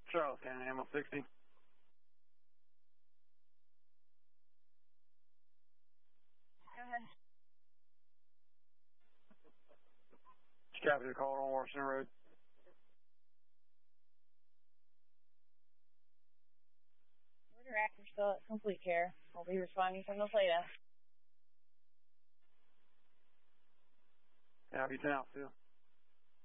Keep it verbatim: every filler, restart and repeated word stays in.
Charles County, Ammo sixty. Go ahead. Copy the call on Washington Road. Order active still at complete care. We'll be responding from the Plata. Copy ten out, Phil.